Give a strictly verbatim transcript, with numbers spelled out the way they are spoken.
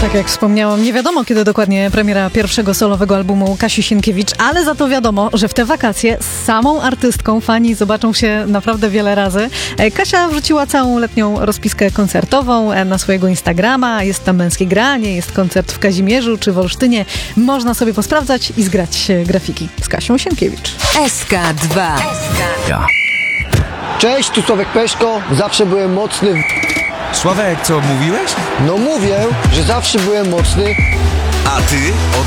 Tak jak wspomniałam, nie wiadomo kiedy dokładnie premiera pierwszego solowego albumu Kasi Sienkiewicz, ale za to wiadomo, że w te wakacje z samą artystką fani zobaczą się naprawdę wiele razy. Kasia wrzuciła całą letnią rozpiskę koncertową na swojego Instagrama. Jest tam męskie granie, jest koncert w Kazimierzu czy w Olsztynie. Można sobie posprawdzać i zgrać grafiki z Kasią Sienkiewicz. S K dwa. Ja. Cześć, tu Sławek Peszko. Zawsze byłem mocny. Sławek, co mówiłeś? No mówię, że zawsze byłem mocny. A ty?